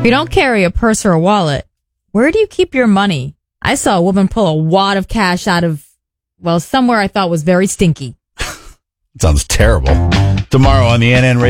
you don't carry a purse or a wallet, where do you keep your money? I saw a woman pull a wad of cash out of, somewhere I thought was very stinky. Sounds terrible. Tomorrow on the NN